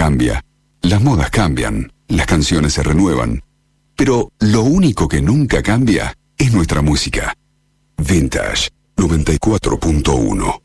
cambia, las modas cambian, las canciones se renuevan, pero lo único que nunca cambia es nuestra música. Vintage 94.1.